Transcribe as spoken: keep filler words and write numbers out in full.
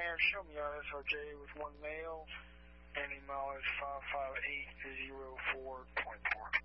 Air, show me on S R J with one male, and email is five five eight zero four point four.